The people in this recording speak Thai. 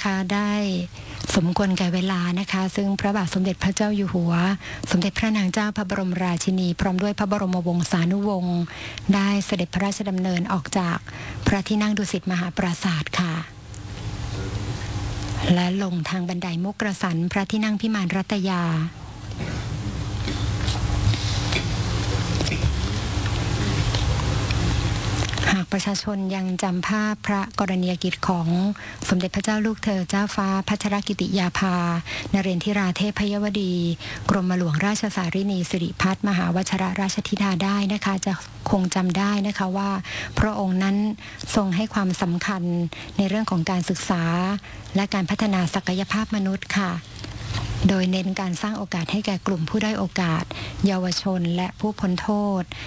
นะคะได้สมควรแก่เวลานะคะซึ่งพระบาทสมเด็จพระเจ้าอยู่หัวสมเด็จพระนางเจ้าพระบรมราชินีพร้อมด้วยพระบรมวงศานุวงศ์ได้เสด็จพระราชดำเนินออกจากพระที่นั่งดุสิตมหาปราสาทค่ะและลงทางบันไดมุกกระสันพระที่นั่งพิมานรัตยาหากประชาชนยังจำภาพพระกรณียกิจของสมเด็จพระเจ้าลูกเธอเจ้าฟ้าพัชรกิติยาภานเรนทิราเทพยวดีกรมหลวงราชสารินีสิริพัฒน์มหาวชรราชธิดาได้นะคะจะคงจำได้นะคะว่าพระองค์นั้นทรงให้ความสำคัญในเรื่องของการศึกษาและการพัฒนาศักยภาพมนุษย์ค่ะโดยเน้นการสร้างโอกาสให้แก่กลุ่มผู้ด้อยโอกาสเยาวชนและผู้พ้นโทษ